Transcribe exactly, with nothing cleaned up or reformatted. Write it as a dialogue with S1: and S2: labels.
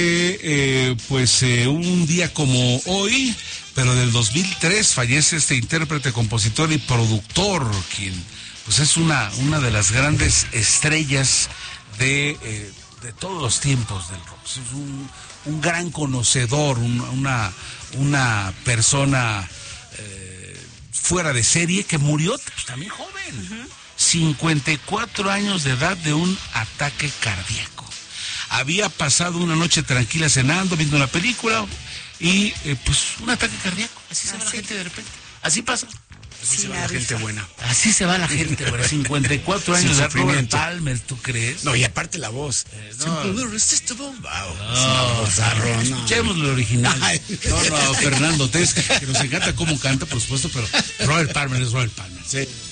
S1: Eh, eh, pues eh, un día como hoy, pero del dos mil tres, fallece este intérprete, compositor y productor, quien pues es una, una de las grandes estrellas de, eh, de todos los tiempos del rock. Es un, un gran conocedor, un, una, una persona eh, fuera de serie que murió pues, también joven. Uh-huh. cincuenta y cuatro años de edad de un ataque cardíaco. Había pasado una noche tranquila cenando, viendo una película y eh, pues un ataque cardíaco. Así se va la gente de repente. Así pasa.
S2: Así sí, se va la gente buena.
S1: Así se va la gente buena. cincuenta y cuatro años de Robert Palmer, ¿tú crees?
S2: No, y aparte la voz.
S1: Eh, no.
S2: Simple Irresistible. Wow.
S1: No, no, escuchemos lo original. Ay. No, no, Fernando Tess, que nos encanta cómo canta, por supuesto, pero Robert Palmer es Robert Palmer.
S2: Sí.